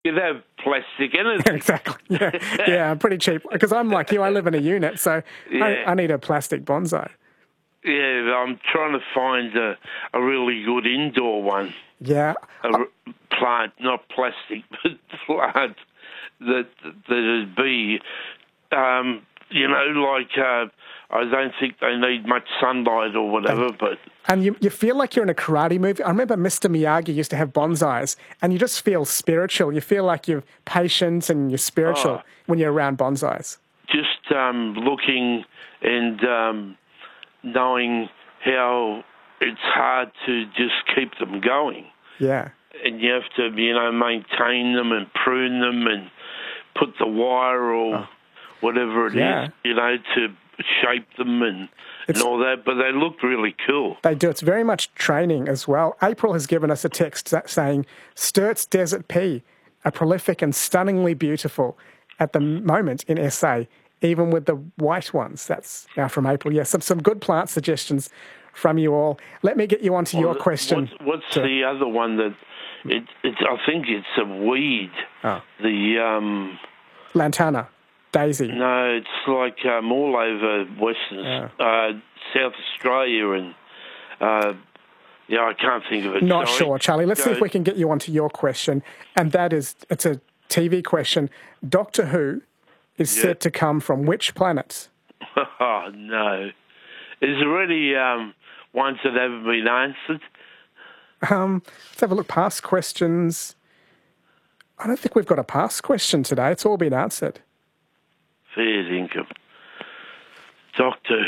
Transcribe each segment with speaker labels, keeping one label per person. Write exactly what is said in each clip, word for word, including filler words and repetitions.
Speaker 1: You'd have plastic anything.
Speaker 2: Exactly. Yeah, yeah, pretty cheap. Because I'm like you, I live in a unit, so
Speaker 1: Yeah.
Speaker 2: I, I need a plastic bonsai.
Speaker 1: Yeah, I'm trying to find a, a really good indoor one.
Speaker 2: Yeah.
Speaker 1: A r- plant, not plastic, but plant that that'd be, um, you know, like uh, I don't think they need much sunlight or whatever, but.
Speaker 2: And you, you feel like you're in a karate movie. I remember Mister Miyagi used to have bonsais, and you just feel spiritual. You feel like you're patient and you're spiritual
Speaker 1: Oh.
Speaker 2: when you're around bonsais.
Speaker 1: Just um, looking and um, knowing how it's hard to just keep them going.
Speaker 2: Yeah.
Speaker 1: And you have to, you know, maintain them and prune them and put the wire or
Speaker 2: Oh.
Speaker 1: whatever it
Speaker 2: Yeah.
Speaker 1: is, you know, to shape them and, and
Speaker 2: It's-
Speaker 1: all that. But they look really cool.
Speaker 2: They do. It's very much training as well. April has given us a text that saying, Sturt's Desert Pea are prolific and stunningly beautiful at the moment in S A, even with the white ones. That's now from April. Yes, some, some good plant suggestions from you all. Let me get you onto your
Speaker 1: Well,
Speaker 2: question.
Speaker 1: What's, what's
Speaker 2: to-
Speaker 1: the other one that, it, it's, I think it's a weed.
Speaker 2: Oh.
Speaker 1: The, um,
Speaker 2: Lantana, daisy.
Speaker 1: no, it's like um, all over Western, uh, South Australia and, uh, yeah, I can't think of it.
Speaker 2: Not
Speaker 1: Sorry.
Speaker 2: sure, Charlie. Let's see if
Speaker 1: Go.
Speaker 2: we can get you onto your question. And that is, it's a T V question. Doctor Who is
Speaker 1: Yeah.
Speaker 2: set to come from which planet?
Speaker 1: Oh, no. There's already um, ones that haven't been answered.
Speaker 2: Um, let's have a look. Past questions. I don't think we've got a past question today. It's all been answered.
Speaker 1: Fair income. Doctor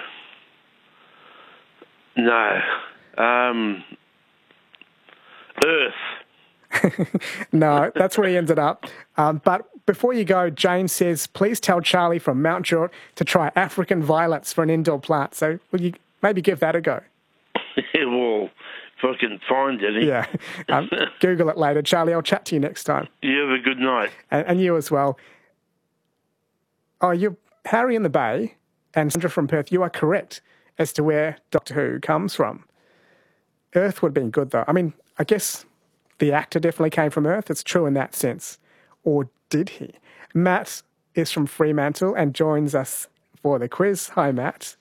Speaker 1: Who. No. Um, Earth.
Speaker 2: No, that's where he ended up. Um, but before you go, Jane says, please tell Charlie from Mount Druitt to try African violets for an indoor plant. So will you maybe give that a go?
Speaker 1: Well, if I can find any.
Speaker 2: Yeah. Um, Google it later. Charlie, I'll chat to you next time.
Speaker 1: You have a good night.
Speaker 2: And, and you as well. Oh, you're Harry in the Bay and Sandra from Perth. You are correct as to where Doctor Who comes from. Earth would have been good, though. I mean, I guess the actor definitely came from Earth. It's true in that sense. Or did he? Matt is from Fremantle and joins us for the quiz. Hi, Matt.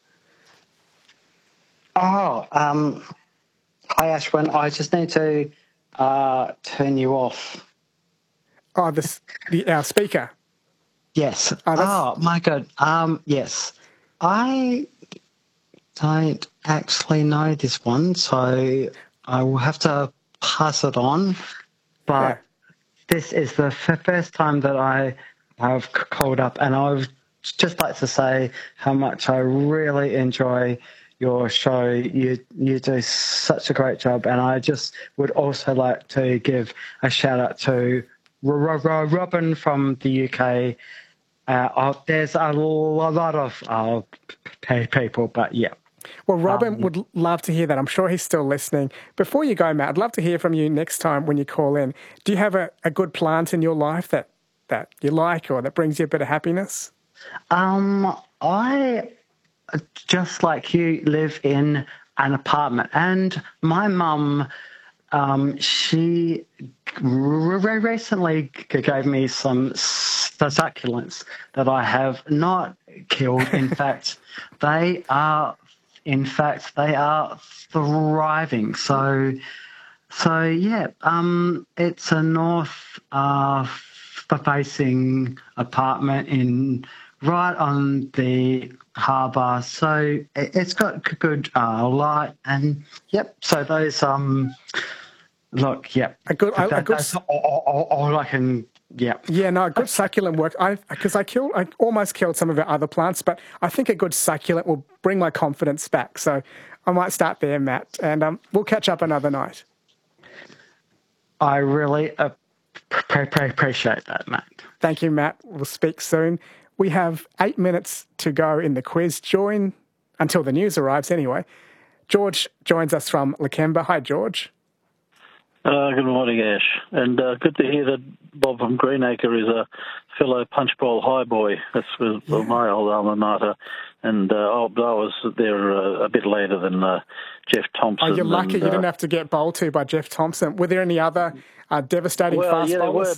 Speaker 3: Oh, um, hi, Ashwin. I just need to uh, turn you off.
Speaker 2: Oh, this, the, our speaker.
Speaker 3: Yes.
Speaker 2: Oh,
Speaker 3: Oh,
Speaker 2: that's-
Speaker 3: my God. Um, yes. I don't actually know this one, so I will have to pass it on. But
Speaker 2: Yeah.
Speaker 3: this is the f- first time that I have c- called up, and I would just like to say how much I really enjoy your show. You you do such a great job, and I just would also like to give a shout out to R- R- R- Robin from the U K. Uh, oh, there's a lo- lot of uh, p- people, but yeah.
Speaker 2: Well, Robin
Speaker 3: Um,
Speaker 2: would love to hear that. I'm sure he's still listening. Before you go, Matt, I'd love to hear from you next time when you call in. Do you have a, a good plant in your life that, that you like or that brings you a bit of happiness?
Speaker 3: Um, I, just like you, live in an apartment, and my mum, um, she re- recently g- gave me some succulents that I have not killed. In fact, they are, in fact, they are thriving. So, so yeah, um, it's a north uh, facing apartment in right on the harbour. So it, it's got g- good uh, light, and yep. So those um, look, yep.
Speaker 2: A good, a, a
Speaker 3: That-
Speaker 2: good,
Speaker 3: that's all, all, all I can. Yep.
Speaker 2: yeah, no, a good succulent works. I because I killed, I almost killed some of our other plants, but I think a good succulent will bring my confidence back. So I might start there, Matt, and um, we'll catch up another night.
Speaker 3: I really uh, pre- pre- appreciate that, Matt.
Speaker 2: Thank you, Matt. We'll speak soon. We have eight minutes to go in the quiz. Join until the news arrives anyway. George joins us from Lakemba. Hi, George.
Speaker 4: Uh, good morning, Ash. And uh, good to hear that Bob from Greenacre is a fellow Punchbowl High boy. That's was
Speaker 2: Yeah.
Speaker 4: my old alma mater. And uh, I I was there uh, a bit later than uh, Jeff Thompson.
Speaker 2: Oh, you're lucky
Speaker 4: and,
Speaker 2: you
Speaker 4: uh,
Speaker 2: didn't have to get bowled to by Jeff Thompson. Were there any other uh, devastating
Speaker 4: well,
Speaker 2: fast
Speaker 4: yeah, there
Speaker 2: bowlers?
Speaker 4: were,